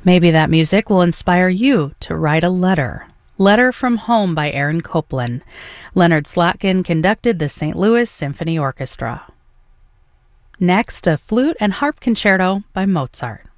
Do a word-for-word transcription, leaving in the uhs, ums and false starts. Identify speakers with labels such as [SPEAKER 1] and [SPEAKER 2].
[SPEAKER 1] Maybe that music will inspire you to write a letter. Letter from Home by Aaron Copland. Leonard Slatkin conducted the Saint Louis Symphony Orchestra. Next, a flute and harp concerto by Mozart.